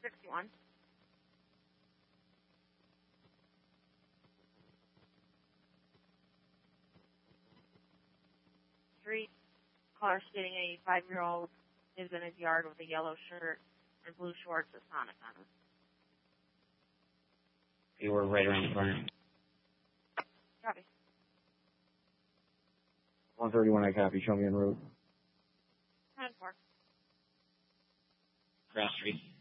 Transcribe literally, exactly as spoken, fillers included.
sixty-one. Street. Car stating a five-year-old is in his yard with a yellow shirt and blue shorts with Sonic on them. You were right around the corner. Copy. one thirty-one, I copy. Show me en route. ten four. Cross Street.